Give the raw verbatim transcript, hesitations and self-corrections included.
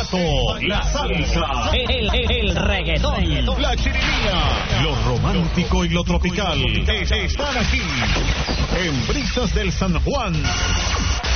paso, la salsa, el, el, el reggaetón, la chirimía, lo romántico y lo tropical están aquí en Brisas del San Juan.